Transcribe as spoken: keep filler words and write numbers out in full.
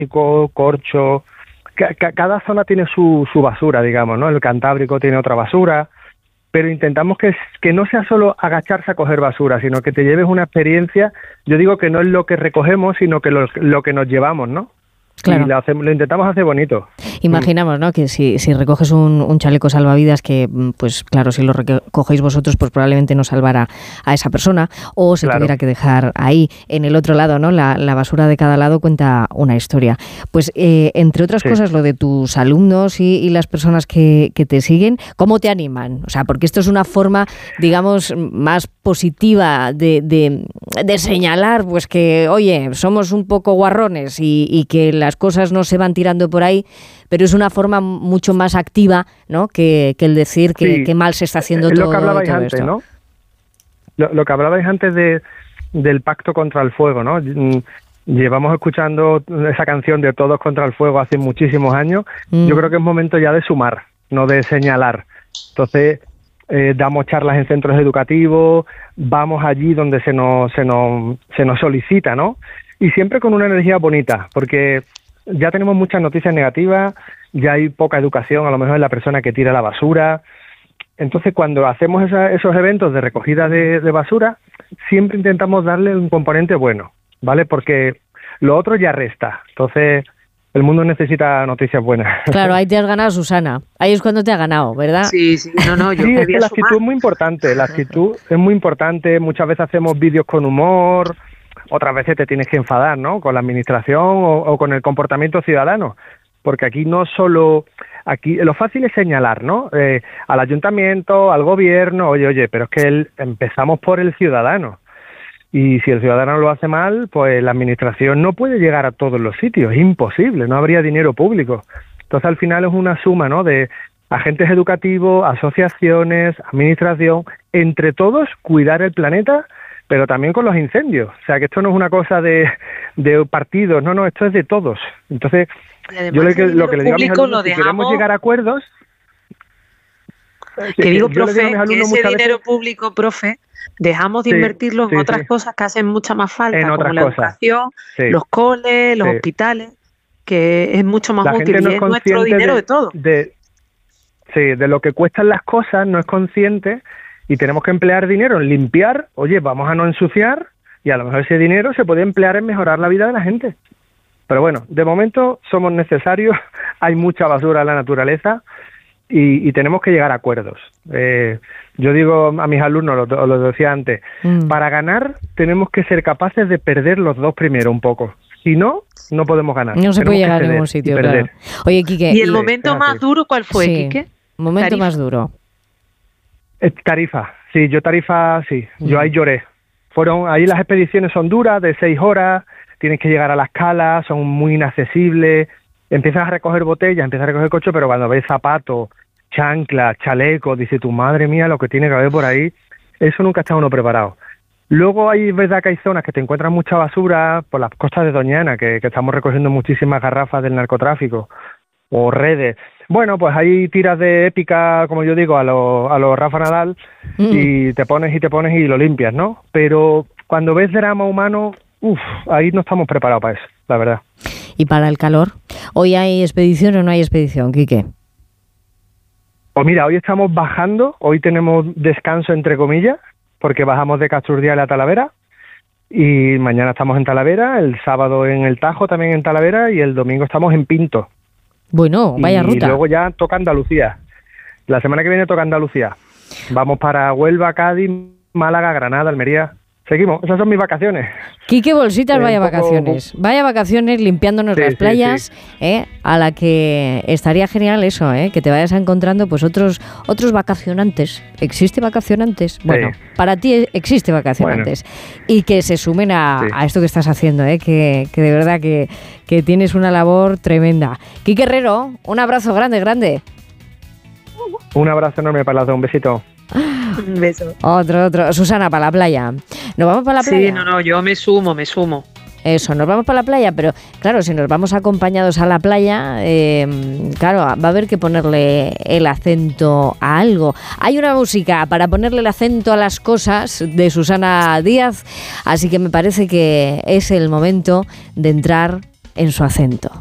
plástico, corcho. C- cada zona tiene su, su basura, digamos, ¿no? El Cantábrico tiene otra basura, pero intentamos que, que no sea solo agacharse a coger basura, sino que te lleves una experiencia. Yo digo que no es lo que recogemos, sino que lo, lo que nos llevamos, ¿no? Claro. Y lo, hacemos, lo intentamos hacer bonito. Imaginamos, ¿no?, que si, si recoges un, un chaleco salvavidas, que pues claro, si lo recogéis vosotros, pues probablemente no salvará a esa persona, o se Claro. tuviera que dejar ahí. En el otro lado, ¿no?, la, la basura de cada lado cuenta una historia. Pues eh, entre otras Sí. cosas, lo de tus alumnos y, y las personas que, que te siguen, ¿cómo te animan? O sea, porque esto es una forma, digamos, más positiva de, de, de señalar, pues que, oye, somos un poco guarrones y, y que las cosas no se van tirando por ahí, pero es una forma mucho más activa, ¿no?, que, que el decir que, Sí. que mal se está haciendo Es todo, lo que hablabais todo antes, esto. ¿no? Lo, lo que hablabais antes de, del pacto contra el fuego, ¿no? Mm, Llevamos escuchando esa canción de Todos contra el fuego hace muchísimos años. Mm. Yo creo que es momento ya de sumar, no de señalar. Entonces, eh, damos charlas en centros educativos, vamos allí donde se nos, se nos, se nos solicita, ¿no? Y siempre con una energía bonita, porque ya tenemos muchas noticias negativas, ya hay poca educación, a lo mejor en la persona que tira la basura. Entonces, cuando hacemos esa, esos eventos de recogida de, de basura, siempre intentamos darle un componente bueno, ¿vale? Porque lo otro ya resta. Entonces, el mundo necesita noticias buenas. Claro, ahí te has ganado, Susana. Ahí es cuando te ha ganado, ¿verdad? Sí, sí, no, no, yo Sí, es quería que la sumar. actitud es muy importante, la actitud es muy importante. Muchas veces hacemos vídeos con humor, otras veces te tienes que enfadar, ¿no?, con la administración o, o con el comportamiento ciudadano, porque aquí no solo, aquí lo fácil es señalar, ¿no?, eh, al ayuntamiento, al gobierno, oye, oye, pero es que el, empezamos por el ciudadano, y si el ciudadano lo hace mal, pues la administración no puede llegar a todos los sitios, es imposible, no habría dinero público. Entonces al final es una suma, ¿no?, de agentes educativos, asociaciones, administración, entre todos cuidar el planeta, pero también con los incendios. O sea, que esto no es una cosa de, de partidos, no, no, esto es de todos. Entonces, Y además yo le, el lo que le digo a mis público alumnos, lo si dejamos- queremos llegar a acuerdos... Que digo, yo le digo a profe, mis que alumnos ese muchas dinero veces- público, profe, dejamos de Sí, invertirlo en sí, otras sí. cosas que hacen mucha más falta, En como otras la cosas. educación, Sí. los coles, los Sí. hospitales, que es mucho más La útil gente no y es es nuestro consciente dinero de, de, todo. de- sí, de lo que cuestan las cosas, no es consciente, y tenemos que emplear dinero en limpiar. Oye, vamos a no ensuciar, y a lo mejor ese dinero se puede emplear en mejorar la vida de la gente. Pero bueno, de momento somos necesarios, hay mucha basura en la naturaleza, y, y tenemos que llegar a acuerdos. Eh, yo digo a mis alumnos, lo, lo decía antes, Mm. para ganar tenemos que ser capaces de perder los dos primero un poco. Si no, no podemos ganar. No se Tenemos puede que llegar a ceder ningún y sitio, perder. claro. Oye, Quique, ¿Y el Sí, momento es más así. duro cuál fue, sí, Quique? momento Tarifa. más duro. Eh, Tarifa, sí, yo Tarifa, sí, yo Mm. ahí lloré. Fueron, ahí las expediciones son duras, de seis horas, tienes que llegar a las calas, son muy inaccesibles, empiezas a recoger botellas, empiezas a recoger coche, pero cuando ves zapatos, chanclas, chalecos, dice tu madre mía lo que tiene que haber por ahí, eso nunca está uno preparado. Luego hay, es verdad que hay zonas que te encuentran mucha basura, por las costas de Doñana, que, que estamos recogiendo muchísimas garrafas del narcotráfico, o redes. Bueno, pues hay tiras de épica, como yo digo, a los a los Rafa Nadal, Mm. y te pones y te pones y lo limpias, ¿no? Pero cuando ves drama humano, uff, ahí no estamos preparados para eso, la verdad. ¿Y para el calor? ¿Hoy hay expedición o no hay expedición, Quique? Pues mira, hoy estamos bajando, hoy tenemos descanso entre comillas, porque bajamos de Casturdial a Talavera, y mañana estamos en Talavera, el sábado en el Tajo, también en Talavera, y el domingo estamos en Pinto. Bueno, vaya y ruta. luego ya toca Andalucía. La semana que viene toca Andalucía. Vamos para Huelva, Cádiz, Málaga, Granada, Almería. Seguimos, esas son mis vacaciones. Quique Bolsitas, Eh, vaya un poco- vacaciones. Vaya vacaciones limpiándonos Sí, las sí, playas, ¿eh? A la que estaría genial eso, ¿eh? Que te vayas encontrando pues otros otros vacacionantes. ¿Existe vacacionantes? Bueno, para ti existe vacacionantes. Y que se sumen a, Sí. a esto que estás haciendo, ¿eh? Que, que de verdad que, que tienes una labor tremenda. Quique Herrero, un abrazo grande, grande. Un abrazo enorme para las dos, un besito. Un beso. Otro, otro. Susana, para la playa. ¿Nos vamos para la playa? Sí, no, no, yo me sumo, me sumo. Eso, nos vamos para la playa, pero claro, si nos vamos acompañados a la playa, eh, claro, va a haber que ponerle el acento a algo. Hay una música para ponerle el acento a las cosas de Susana Díaz, así que me parece que es el momento de entrar en su acento.